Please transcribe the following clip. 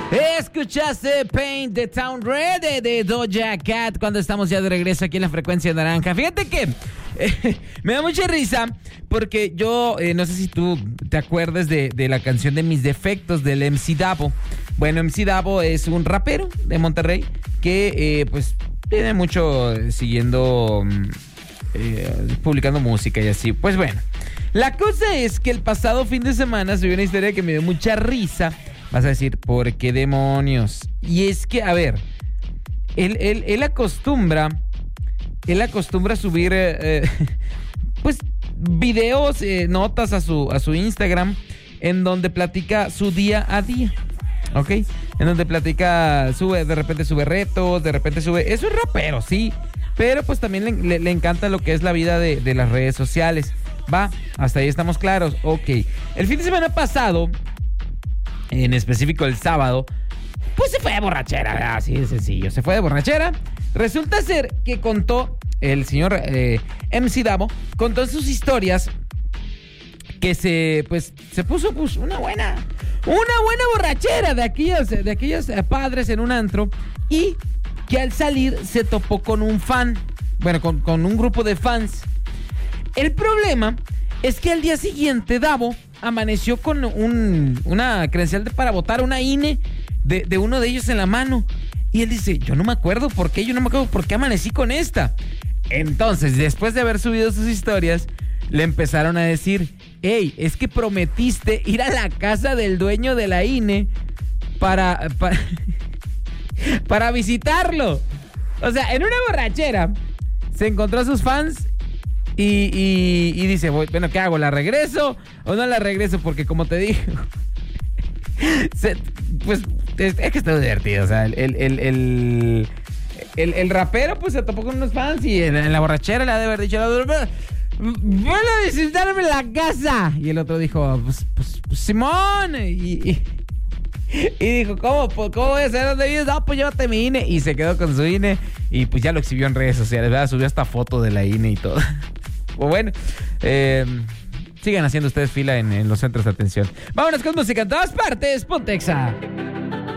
Escuchaste Paint the Town Red de Doja Cat cuando estamos ya de regreso aquí en la frecuencia naranja. Fíjate que me da mucha risa porque yo no sé si tú te acuerdas de la canción de Mis Defectos del MC Davo. Bueno, MC Davo es un rapero de Monterrey que pues tiene mucho siguiendo, publicando música y así. Pues bueno, la cosa es que el pasado fin de semana subí una historia que me dio mucha risa. Vas a decir, ¿por qué demonios? Y es que, a ver, él acostumbra subir, pues, videos, notas a su Instagram, en donde platica su día a día, ¿ok? En donde platica, de repente sube retos, de repente sube... Eso es rapero, sí, pero pues también le encanta lo que es la vida de las redes sociales. Va, hasta ahí estamos claros, ok. El fin de semana pasado... En específico el sábado, pues se fue de borrachera, así de sencillo, se fue de borrachera. Resulta ser que contó el señor MC Davo, contó en sus historias que se puso pues una buena borrachera de aquellos padres en un antro, y que al salir se topó con un fan, bueno, con un grupo de fans. El problema es que al día siguiente Davo amaneció con una credencial para votar, una INE de uno de ellos en la mano. Y él dice, yo no me acuerdo por qué amanecí con esta. Entonces, después de haber subido sus historias, le empezaron a decir, hey, es que prometiste ir a la casa del dueño de la INE para visitarlo. O sea, en una borrachera se encontró a sus fans y dice, bueno, ¿qué hago? ¿La regreso o no la regreso? Porque como te digo, pues es que está divertido. O sea, el rapero pues se topó con unos fans y en la borrachera le ha de haber dicho, ven a visitarme la casa. Y el otro dijo, pues Simón. Y dijo, ¿cómo voy a saber dónde vives? No, pues llévate mi INE. Y se quedó con su INE y pues ya lo exhibió en redes sociales, ¿verdad? Subió hasta foto de la INE y todo. O bueno, sigan haciendo ustedes fila en los centros de atención. Vámonos con música en todas partes, Pontexa.